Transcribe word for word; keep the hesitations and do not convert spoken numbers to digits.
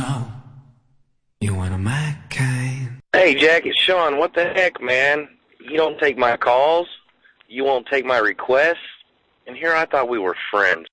know you one of my kind. Hey, Jack, it's Sean. What the heck, man? You don't take my calls. You won't take my requests. And here I thought we were friends.